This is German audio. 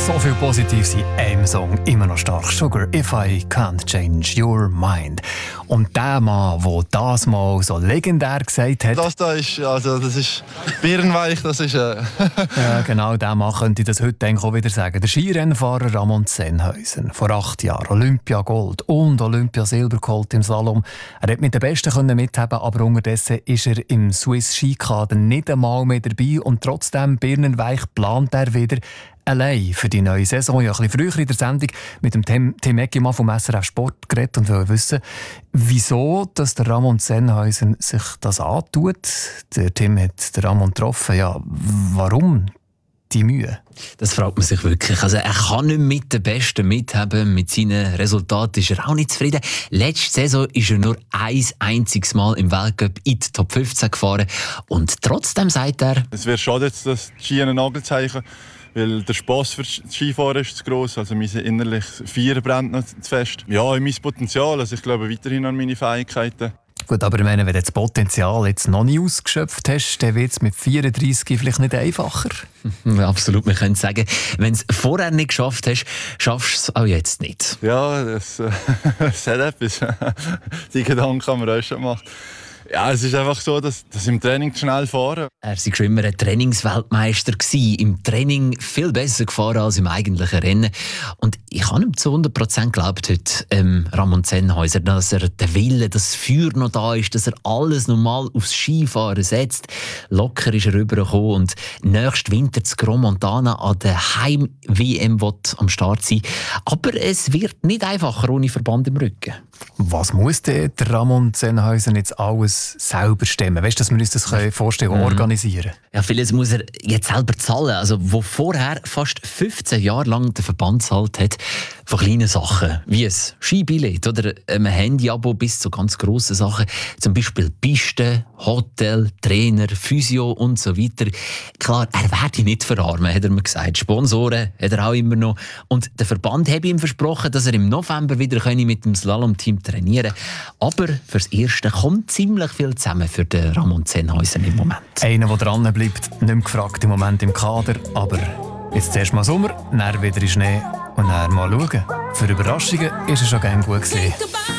So viel Positives in einem Song, immer noch stark. Sugar, If I Can't Change Your Mind. Und der Mann, der das mal so legendär gesagt hat... Das ist birnenweich, das ist... Ja, genau, der Mann könnte das heute auch wieder sagen. Der Skirennfahrer Ramon Sennhausen. Vor 8 Jahren Olympia Gold und Olympia Silber geholt im Slalom. Er hat mit den Besten mithaben, aber unterdessen ist er im Swiss Skikader nicht einmal mehr dabei. Und trotzdem birnenweich plant er wieder allein für die neue Saison. Ich habe ein bisschen früher in der Sendung mit dem Tim Eggimann vom SRF Sport geredet und wollte wissen, wieso dass der Ramon Sennhausen sich das antut. Der Tim hat den Ramon getroffen. Ja, warum die Mühe? Das fragt man sich wirklich. Also er kann nicht mit den Besten mithaben. Mit seinen Resultaten ist er auch nicht zufrieden. Letzte Saison ist er nur ein einziges Mal im Weltcup in die Top 15 gefahren. Und trotzdem sagt er... Es wäre schade, jetzt das Ski ein Nagelzeichen, weil der Spass für das Skifahren ist zu gross. Also mein innerlich Feier brennt noch zu fest. Ja, in mein Potenzial. Also ich glaube weiterhin an meine Fähigkeiten. Gut, aber ich meine, wenn du das Potenzial jetzt noch nie ausgeschöpft hast, dann wird es mit 34 vielleicht nicht einfacher. Absolut, wir können sagen, wenn du es vorher nicht geschafft hast, schaffst du es auch jetzt nicht. Ja, das hat etwas. Die Gedanken haben wir auch schon gemacht. Ja, es ist einfach so, dass im Training schnell fahren. Er war schon immer ein Trainingsweltmeister gewesen. Im Training viel besser gefahren als im eigentlichen Rennen. Und ich habe ihm zu 100% geglaubt heute, Ramon Sennhausen, dass er den Wille, das Feuer noch da ist, dass er alles normal aufs Skifahren setzt. Locker ist er rübergekommen und nächsten Winter zu Gromontana an der Heim-WM am Start sein. Aber es wird nicht einfacher ohne Verband im Rücken. Was muss der Ramon Sennhausen jetzt alles selber stemmen? Weißt du, dass wir uns das vorstellen können, organisieren? Ja, vieles muss er jetzt selber zahlen. Also, wo vorher fast 15 Jahre lang der Verband zahlt hat, von kleinen Sachen, wie ein Skibillett oder ein Handy-Abo bis zu ganz grossen Sachen, zum Beispiel Piste, Hotel, Trainer, Physio und so weiter. Klar, er werde nicht verarmen, hat er mir gesagt. Sponsoren hat er auch immer noch. Und der Verband hat ihm versprochen, dass er im November wieder mit dem Slalom-Team trainieren kann. Aber fürs Erste kommt ziemlich viel zusammen für den Ramon Sennhausen im Moment. Einer, der dran bleibt, nicht mehr gefragt im Moment im Kader, aber jetzt zuerst mal Sommer, dann wieder in Schnee und dann mal schauen. Für Überraschungen ist er schon gerne gut gewesen.